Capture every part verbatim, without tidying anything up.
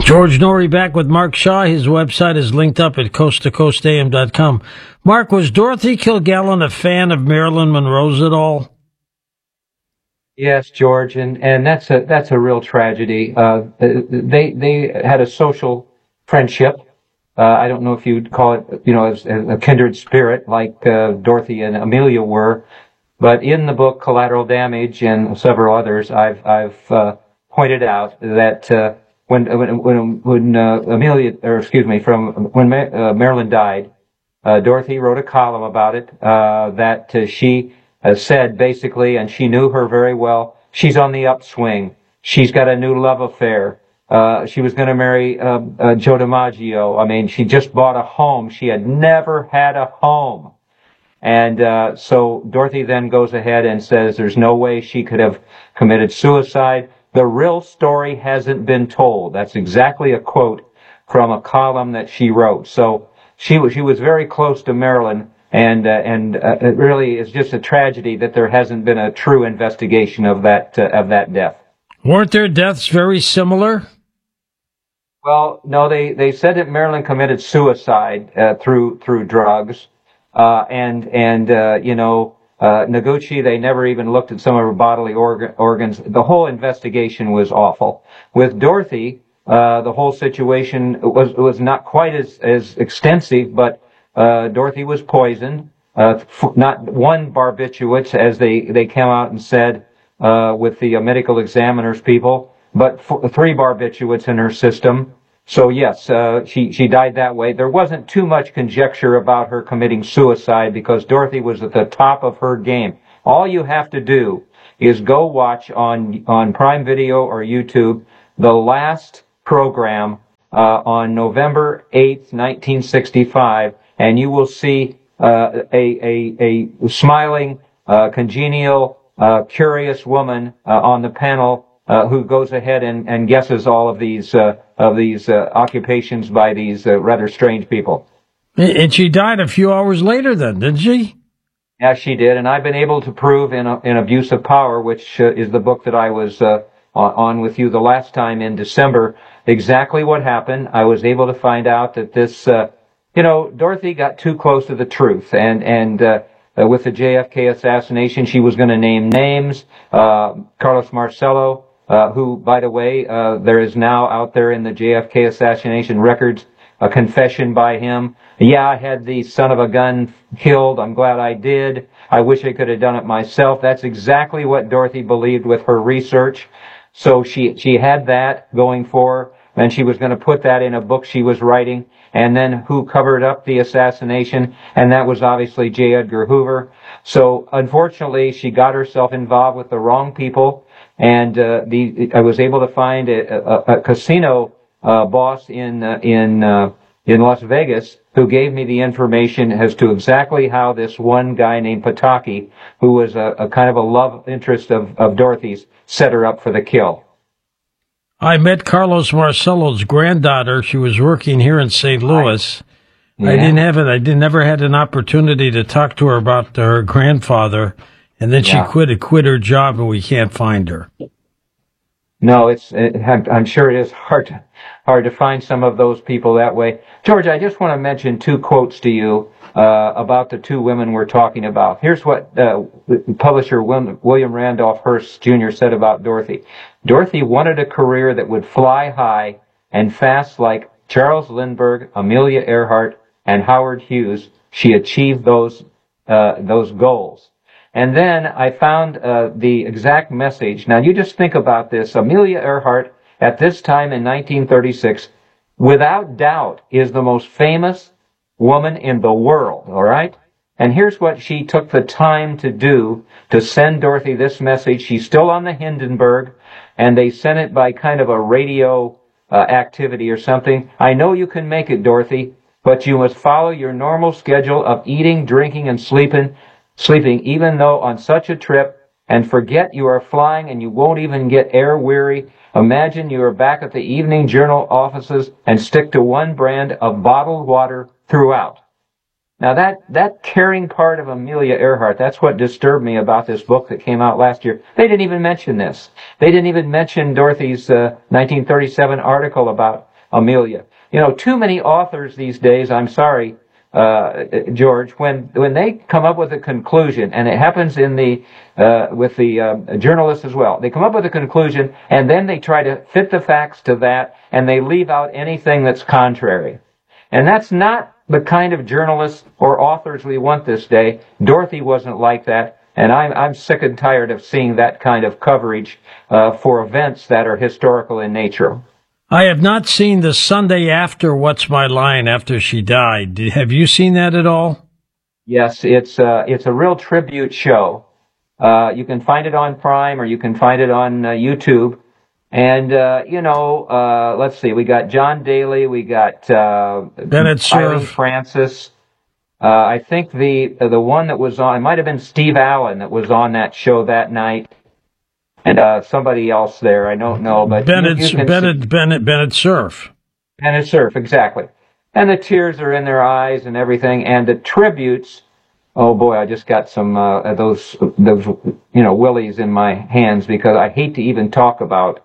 George Norrie back with Mark Shaw. His website is linked up at coast to coast a m dot com. Mark, was Dorothy Kilgallen a fan of Marilyn Monroe's at all? Yes, George, and, and that's a that's a real tragedy. Uh, they they had a social friendship. Uh, I don't know if you'd call it, you know, as, as a kindred spirit like uh, Dorothy and Amelia were, but in the book Collateral Damage and several others, I've I've uh, pointed out that uh, when when when, when uh, Amelia, or excuse me, from when Ma- uh, Marilyn died, uh, Dorothy wrote a column about it uh, that uh, she. Uh, said basically, and she knew her very well, she's on the upswing. She's got a new love affair. Uh, she was going to marry uh, uh, Joe DiMaggio. I mean, she just bought a home. She had never had a home. And uh, so Dorothy then goes ahead and says there's no way she could have committed suicide. The real story hasn't been told. That's exactly a quote from a column that she wrote. So she was, she was very close to Marilyn. And uh, and uh, it really is just a tragedy that there hasn't been a true investigation of that uh, of that death. Weren't their deaths very similar? Well, no, they, they said that Marilyn committed suicide uh, through through drugs, uh, and and uh, you know uh, Noguchi, they never even looked at some of her bodily organ, organs. The whole investigation was awful. With Dorothy, uh, the whole situation was was not quite as as extensive, but. Uh, Dorothy was poisoned, uh, f- not one barbiturate, as they, they came out and said uh, with the uh, medical examiner's people, but f- three barbiturates in her system. So yes, uh, she, she died that way. There wasn't too much conjecture about her committing suicide because Dorothy was at the top of her game. All you have to do is go watch on, on Prime Video or YouTube the last program uh, on November eighth, nineteen sixty-five, and you will see uh, a, a, a smiling, uh, congenial, uh, curious woman uh, on the panel uh, who goes ahead and, and guesses all of these uh, of these uh, occupations by these uh, rather strange people. And she died a few hours later then, didn't she? Yeah, she did, and I've been able to prove in, in Abuse of Power, which uh, is the book that I was uh, on with you the last time in December, exactly what happened. I was able to find out that this... Uh, You know, Dorothy got too close to the truth, and and uh, uh, with the J F K assassination, she was going to name names. Uh, Carlos Marcello, uh, who, by the way, uh, there is now out there in the J F K assassination records a confession by him. Yeah, I had the son of a gun killed. I'm glad I did. I wish I could have done it myself. That's exactly what Dorothy believed with her research. So she she had that going for her, and she was going to put that in a book she was writing. And then who covered up the assassination, and that was obviously J. Edgar Hoover. So unfortunately, she got herself involved with the wrong people, and uh, the I was able to find a, a, a casino uh, boss in uh, in uh, in Las Vegas who gave me the information as to exactly how this one guy named Pataki, who was a, a kind of a love interest of, of Dorothy's, set her up for the kill. I met Carlos Marcello's granddaughter. She was working here in Saint Louis. Yeah. I didn't have it. I did, never had an opportunity to talk to her about her grandfather. And then yeah. she quit, quit her job, and we can't find her. No, it's. It, I'm sure it is hard to, hard to find some of those people that way. George, I just want to mention two quotes to you uh, about the two women we're talking about. Here's what uh, publisher William Randolph Hearst Junior said about Dorothy. Dorothy wanted a career that would fly high and fast like Charles Lindbergh, Amelia Earhart, and Howard Hughes. She achieved those uh, those goals. And then I found uh, the exact message. Now, you just think about this. Amelia Earhart, at this time in nineteen thirty-six, without doubt, is the most famous woman in the world, all right? And here's what she took the time to do to send Dorothy this message. She's still on the Hindenburg, and they sent it by kind of a radio uh, activity or something. I know you can make it, Dorothy, but you must follow your normal schedule of eating, drinking, and sleeping, sleeping even though on such a trip, and forget you are flying and you won't even get air weary. Imagine you are back at the Evening Journal offices and stick to one brand of bottled water throughout. Now that, that caring part of Amelia Earhart, that's what disturbed me about this book that came out last year. They didn't even mention this. They didn't even mention Dorothy's uh, nineteen thirty-seven article about Amelia. You know, too many authors these days, I'm sorry, uh, George, when, when they come up with a conclusion, and it happens in the, uh, with the, uh, journalists as well, they come up with a conclusion, and then they try to fit the facts to that, and they leave out anything that's contrary. And that's not the kind of journalists or authors we want this day. Dorothy wasn't like that, and I'm, I'm sick and tired of seeing that kind of coverage, uh, for events that are historical in nature. I have not seen the Sunday after What's My Line after she died. Have you seen that at all? Yes, it's uh, it's a real tribute show. Uh, you can find it on Prime or you can find it on uh, YouTube. And, uh, you know, uh, let's see, we got John Daly, we got uh, Bennett Irene Cerf. Francis. Uh, I think the the one that was on, it might have been Steve Allen that was on that show that night. And uh, somebody else there, I don't know, but Bennett, you, you can Bennett, see, Bennett, Bennett Cerf. Bennett Cerf, exactly. And the tears are in their eyes and everything, and the tributes. Oh boy, I just got some uh, those those you know willies in my hands because I hate to even talk about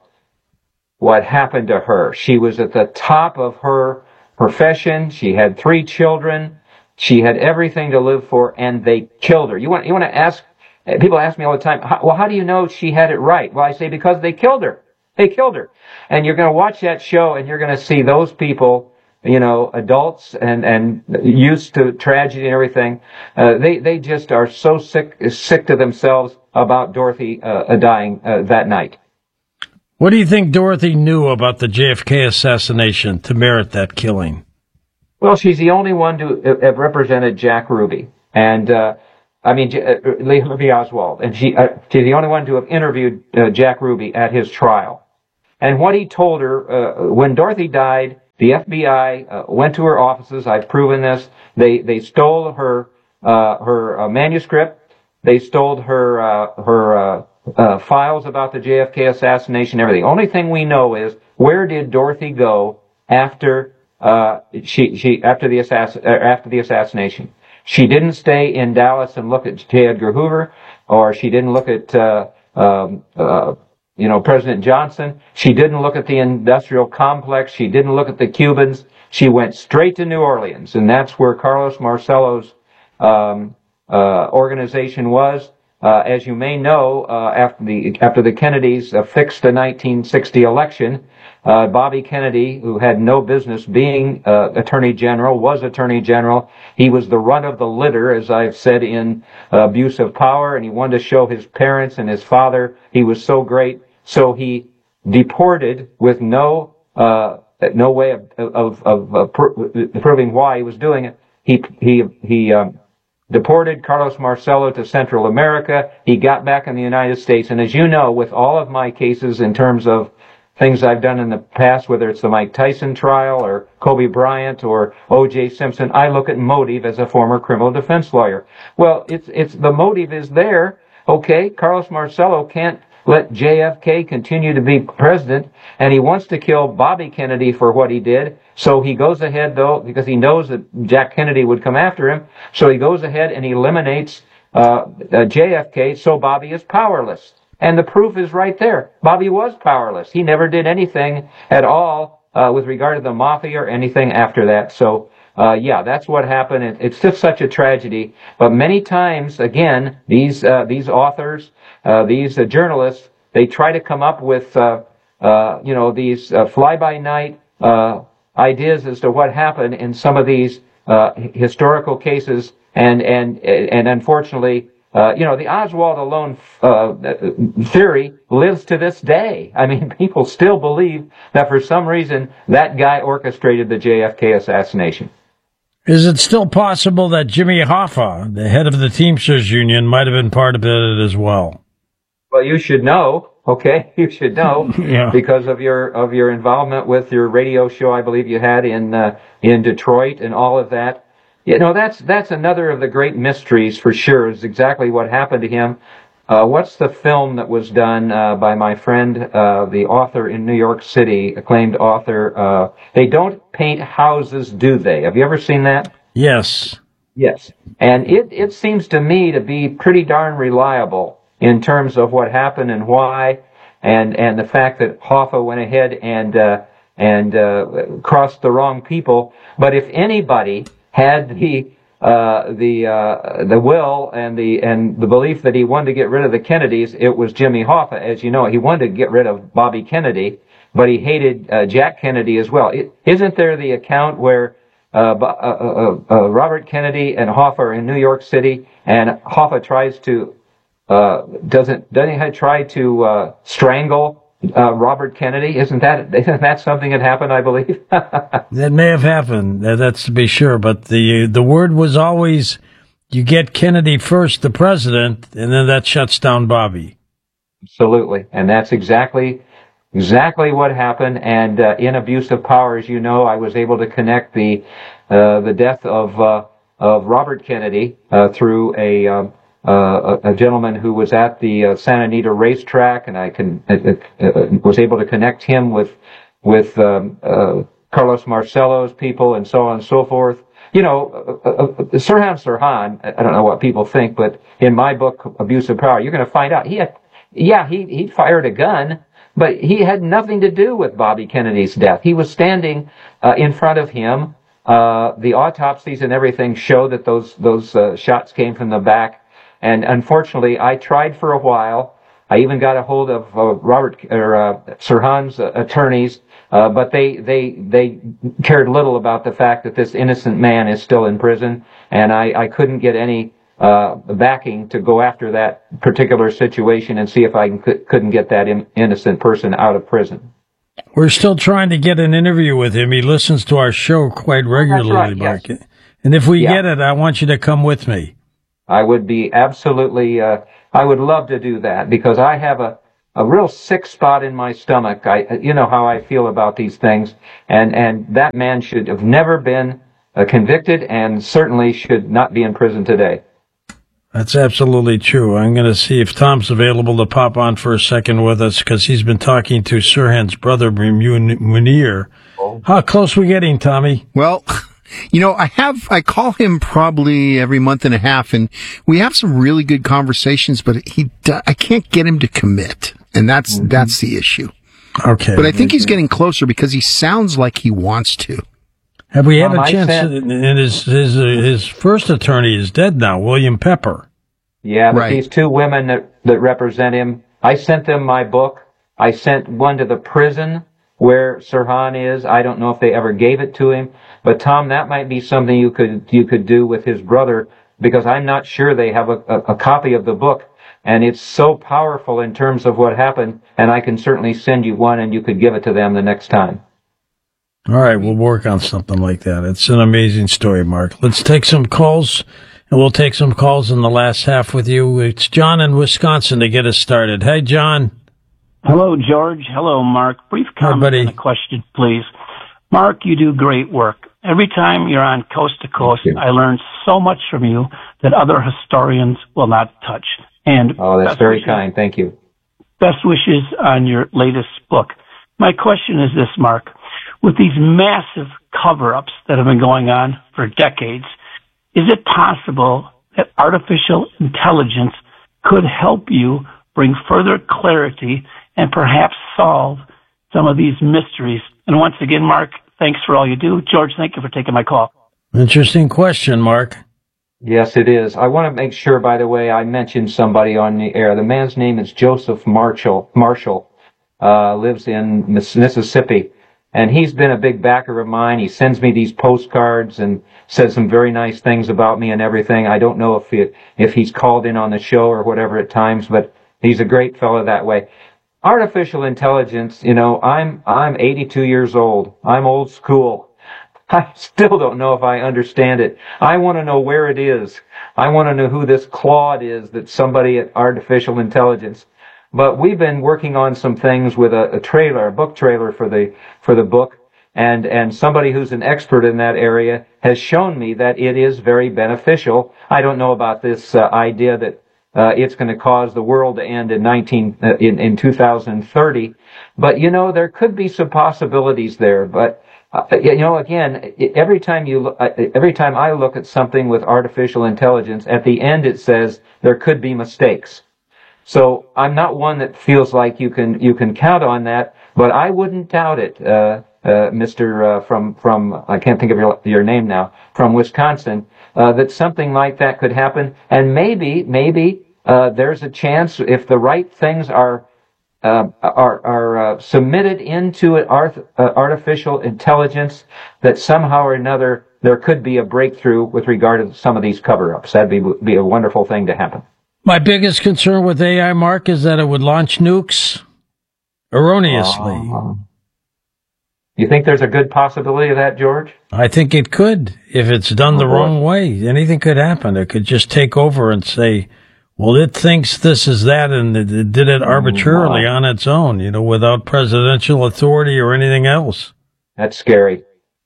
what happened to her. She was at the top of her profession. She had three children. She had everything to live for, and they killed her. You want you want to ask? People ask me all the time, well, how do you know she had it right? Well, I say, because they killed her. They killed her. And you're going to watch that show and you're going to see those people, you know, adults and, and used to tragedy and everything. Uh, they, they just are so sick, sick to themselves about Dorothy, uh, dying, uh, that night. What do you think Dorothy knew about the J F K assassination to merit that killing? Well, she's the only one to have represented Jack Ruby. And, uh, I mean, uh, Lee Harvey Oswald, and she, uh, she's the only one to have interviewed uh, Jack Ruby at his trial. And what he told her, uh, when Dorothy died, the F B I uh, went to her offices. I've proven this. They they stole her uh, her uh, manuscript. They stole her uh, her uh, uh, files about the J F K assassination. Everything. Only thing we know is where did Dorothy go after uh, she she after the assass- uh, after the assassination. She didn't stay in Dallas and look at J. Edgar Hoover, or she didn't look at, uh, um, uh, you know, President Johnson. She didn't look at the industrial complex. She didn't look at the Cubans. She went straight to New Orleans, and that's where Carlos Marcello's um, uh, organization was. Uh, as you may know, uh, after the after the Kennedys uh, fixed the nineteen sixty election, uh, Bobby Kennedy, who had no business being uh, Attorney General, was Attorney General. He was the run of the litter, as I've said, in uh, abuse of power, and he wanted to show his parents and his father he was so great. So he deported with no uh, no way of of, of, of proving why he was doing it. He he he. Um, deported Carlos Marcello to Central America. He got back in the United States. And as you know, with all of my cases in terms of things I've done in the past, whether it's the Mike Tyson trial or Kobe Bryant or O J Simpson, I look at motive as a former criminal defense lawyer. Well, it's, it's, the motive is there. Okay, Carlos Marcello can't let J F K continue to be president, and he wants to kill Bobby Kennedy for what he did. So he goes ahead, though, because he knows that Jack Kennedy would come after him. So he goes ahead and he eliminates uh, uh, J F K, so Bobby is powerless. And the proof is right there. Bobby was powerless. He never did anything at all uh, with regard to the mafia or anything after that. So, uh, yeah, that's what happened. It, it's just such a tragedy. But many times, again, these uh, these authors, uh, these uh, journalists, they try to come up with, uh, uh, you know, these uh, fly-by-night uh, ideas as to what happened in some of these uh, historical cases, and and and unfortunately, uh, you know, the Oswald alone uh, theory lives to this day. I mean, people still believe that for some reason that guy orchestrated the J F K assassination. Is it still possible that Jimmy Hoffa, the head of the Teamsters Union, might have been part of it as well? Well, you should know. Okay, you should know yeah. because of your of your involvement with your radio show. I believe you had in uh, in Detroit and all of that. You know, that's that's another of the great mysteries for sure. Is exactly what happened to him. Uh, what's the film that was done uh, by my friend, uh, the author in New York City, acclaimed author? Uh, they don't paint houses, do they? Have you ever seen that? Yes. Yes, and it it seems to me to be pretty darn reliable in terms of what happened and why, and and the fact that Hoffa went ahead and uh, and uh, crossed the wrong people. But if anybody had the uh, the uh, the will and the and the belief that he wanted to get rid of the Kennedys, it was Jimmy Hoffa. As you know, he wanted to get rid of Bobby Kennedy, but he hated uh, Jack Kennedy as well. It, isn't there the account where uh, uh, uh, uh, Robert Kennedy and Hoffa are in New York City, and Hoffa tries to uh, doesn't doesn't he try to uh, strangle Uh, Robert Kennedy? Isn't that isn't that something that happened? I believe that may have happened. That's to be sure. But the the word was always, you get Kennedy first, the president, and then that shuts down Bobby. Absolutely, and that's exactly exactly what happened. And uh, in abuse of power, as you know, I was able to connect the uh, the death of uh, of Robert Kennedy uh, through a. Um, Uh, a, a gentleman who was at the uh, Santa Anita racetrack, and I can uh, uh, was able to connect him with with um, uh, Carlos Marcello's people, and so on and so forth. You know, uh, uh, Sirhan Sirhan. I don't know what people think, but in my book, Abuse of Power, you're going to find out he had, yeah, he he fired a gun, but he had nothing to do with Bobby Kennedy's death. He was standing uh, in front of him. Uh, the autopsies and everything show that those those uh, shots came from the back. And unfortunately, I tried for a while. I even got a hold of uh, Robert or uh, Sirhan's uh, attorneys, uh, but they they they cared little about the fact that this innocent man is still in prison, and I, I couldn't get any uh, backing to go after that particular situation and see if I could, couldn't get that in, innocent person out of prison. We're still trying to get an interview with him. He listens to our show quite regularly, That's right, Mark. yes. And if we Yeah. get it, I want you to come with me. I would be absolutely, uh, I would love to do that, because I have a, a real sick spot in my stomach. I, you know how I feel about these things, and, and that man should have never been uh, convicted, and certainly should not be in prison today. That's absolutely true. I'm going to see if Tom's available to pop on for a second with us, because he's been talking to Sirhan's brother, Munir. Oh. How close we getting, Tommy? Well, you know, I have, I call him probably every month and a half, and we have some really good conversations, but he, I can't get him to commit. And that's, mm-hmm. that's the issue. Okay. But I think he's getting closer because he sounds like he wants to. Have we had um, a chance? Sent, and his, his, uh, his first attorney is dead now, William Pepper. Yeah, but right. these two women that, that represent him, I sent them my book. I sent one to the prison where Sirhan is. I don't know if they ever gave it to him. But Tom, that might be something you could you could do with his brother, because I'm not sure they have a, a, a copy of the book, and it's so powerful in terms of what happened. And I can certainly send you one, and you could give it to them the next time. All right, we'll work on something like that. It's an amazing story, Mark. Let's take some calls, and we'll take some calls in the last half with you. It's John in Wisconsin to get us started. Hey, John. Hello, George. Hello, Mark. Brief comment and a question, please. Mark, you do great work. Every time you're on Coast to Coast, I learn so much from you that other historians will not touch. And oh, that's very wishes, kind. Thank you. Best wishes on your latest book. My question is this, Mark. With these massive cover-ups that have been going on for decades, is it possible that artificial intelligence could help you bring further clarity and perhaps solve some of these mysteries? And once again, Mark, thanks for all you do. George, thank you for taking my call. Interesting question, Mark. Yes, it is. I want to make sure, by the way, I mentioned somebody on the air. The man's name is Joseph Marshall. Marshall uh, lives in Mississippi, and he's been a big backer of mine. He sends me these postcards and says some very nice things about me and everything. I don't know if he, if he's called in on the show or whatever at times, but he's a great fellow that way. Artificial intelligence, you know, I'm I'm eighty-two years old. I'm old school. I still don't know if I understand it. I want to know where it is. I want to know who this Claude is that's somebody at Artificial Intelligence. But we've been working on some things with a, a trailer, a book trailer for the for the book, and and somebody who's an expert in that area has shown me that it is very beneficial. I don't know about this uh, idea that Uh, it's going to cause the world to end in nineteen uh, in in two thousand thirty, but you know there could be some possibilities there. But uh, you know, again, every time you look, uh, every time I look at something with artificial intelligence, at the end it says there could be mistakes. So I'm not one that feels like you can you can count on that, but I wouldn't doubt it. Uh, uh, Mister Uh, from from I can't think of your your name now, from Wisconsin, uh, that something like that could happen, and maybe maybe uh, there's a chance if the right things are uh, are are uh, submitted into art, uh, artificial intelligence, that somehow or another there could be a breakthrough with regard to some of these cover-ups. That'd be be a wonderful thing to happen. My biggest concern with A I, Mark, is that it would launch nukes erroneously. Uh, you think there's a good possibility of that, George? I think it could, if it's done oh, the boy. wrong way. Anything could happen. It could just take over and say, well, it thinks this is that, and it, it did it arbitrarily oh, wow. on its own, you know, without presidential authority or anything else. That's scary.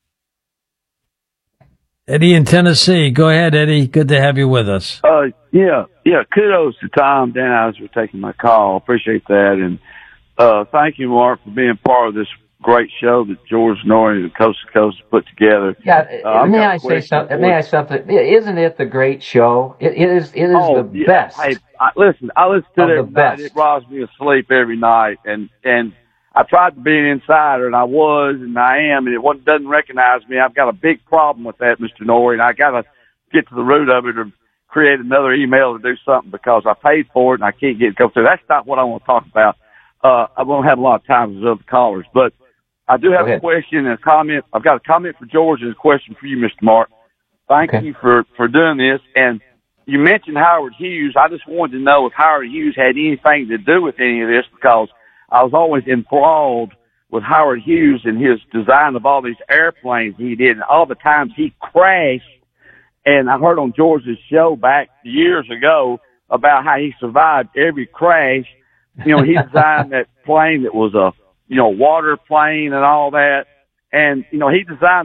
Eddie in Tennessee. Go ahead, Eddie. Good to have you with us. Uh, yeah, yeah. Kudos to Tom Daniels for taking my call. Appreciate that. And uh, thank you, Mark, for being part of this great show that George Noory and Coast to Coast put together. Yeah, uh, may I say something? May I something? Isn't it the great show? It, it is. It is oh, the yeah. best. Hey, I, listen, I listen to it every night. It robs me of sleep every night, and and I tried to be an insider, and I was, and I am, and it wasn't, doesn't recognize me. I've got a big problem with that, Mister Noory, and I got to get to the root of it or create another email to do something because I paid for it and I can't get it go through. That's not what I want to talk about. Uh, I won't have a lot of time with other callers, but I do have a question and a comment. I've got a comment for George and a question for you, Mister Mark. Thank okay. you for, for doing this. And you mentioned Howard Hughes. I just wanted to know if Howard Hughes had anything to do with any of this because I was always enthralled with Howard Hughes and his design of all these airplanes he did and all the times he crashed. And I heard on George's show back years ago about how he survived every crash. You know, he designed that plane that was a, you know, water plane and all that. And, you know, he designed